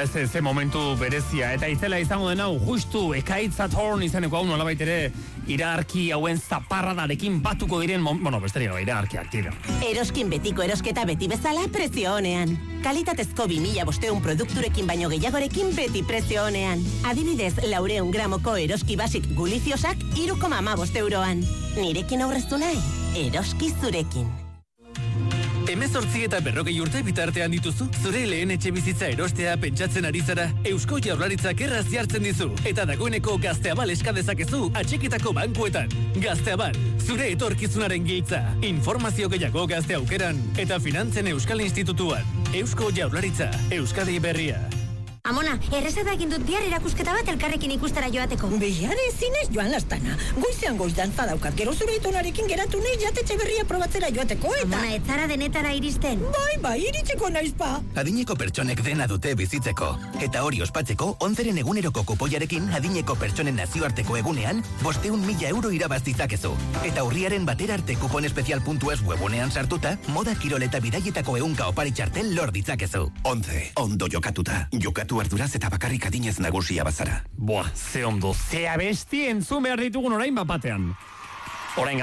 ze momentu berezia. Eta itzela izango den hau, justu ekaitzat horn izaneko hau nolabait ere iragarki hauen zaparradarekin batuko diren, besterik gabe iragarkiak dira. Eroskin betiko erosketa beti bezala prezio honean. Kalitatezko 2500 produkturekin baino gehiagorekin beti prezio honean. Adibidez, 400 gramoko eroski basik guliziosak 3,15 euroan. Nirekin aurreztu nahi, eroski zurekin. 18 eta 40 urte bitartean dituzu, zure lehen etxe bizitza erostea pentsatzen ari zara, Eusko Jaurlaritzak erraz jartzen dizu, eta dagoeneko Gazteabal eska dezakezu atxikitako bankuetan. Gazteabal, zure etorkizunaren giltza. Informazio gehiago Gazte Aukeran eta Finantzen Euskal Institutuan. Eusko Jaurlaritza, Euskadi berria. Amona, errezeta egin dut bihar erakusketa bat elkarrekin ikustera joateko. Bihar ezinez joan lastana. Goizean goizdan zadaukat, gero zure itonarekin geratu nahi jatetxe berria probatzera joateko eta... Amona, ez zara denetara iristen. Bai, iritsiko naizpa. Adineko pertsonek dena dute bizitzeko. Eta hori ospatzeko, 11 eguneroko kupoiarekin adineko pertsonen nazioarteko egunean 500.000 euro irabaz ditzakezu. Eta urriaren batera arte kuponespezial.es webunean sartuta, moda kirol eta bidaietako 100 opari txartel lor ditzakezu. 11, ondo jokatuta. Jokatu arduraz eta bakarrik adinez nagusia bazara. Ze ondo, ze abesti entzun behar ditugun orain bapatean. Orain